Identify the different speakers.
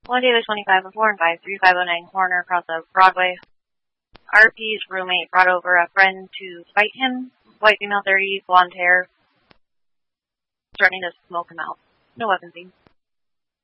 Speaker 1: One Daily 25 was warned by 3509 corner across of Broadway. RP's roommate brought over a friend to fight him. White female 30, blonde hair, threatening to smoke him out. No weapons seen.